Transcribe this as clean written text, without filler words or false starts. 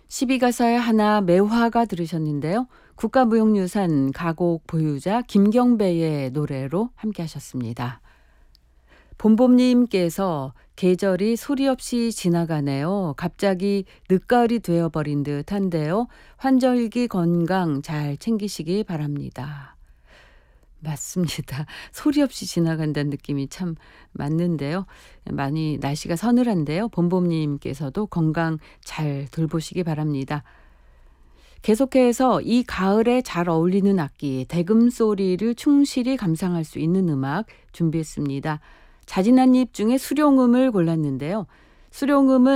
12가사의 하나 매화가 들으셨는데요. 국가무형유산 가곡 보유자 김경배의 노래로 함께 하셨습니다. 봄봄님께서 계절이 소리 없이 지나가네요. 갑자기 늦가을이 되어버린 듯한데요. 환절기 건강 잘 챙기시기 바랍니다. 맞습니다. 소리 없이 지나간다는 느낌이 참 맞는데요. 많이 날씨가 서늘한데요. 봄봄님께서도 건강 잘 돌보시기 바랍니다. 계속해서 이 가을에 잘 어울리는 악기 대금 소리를 충실히 감상할 수 있는 음악 준비했습니다. 자진한 입 중에 수룡음을 골랐는데요. 수룡음은